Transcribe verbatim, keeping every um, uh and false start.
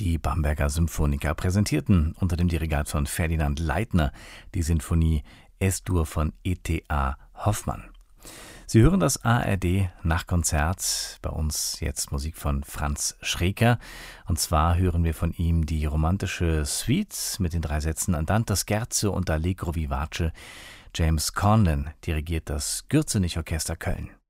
Die Bamberger Symphoniker präsentierten unter dem Dirigat von Ferdinand Leitner die Sinfonie Es-Dur von E T A Hoffmann. Sie hören das A R D-Nachkonzert, bei uns jetzt Musik von Franz Schreker. Und zwar hören wir von ihm die romantische Suite mit den drei Sätzen Andante Scherzo und Allegro vivace. James Conlon dirigiert das Gürzenich-Orchester Köln.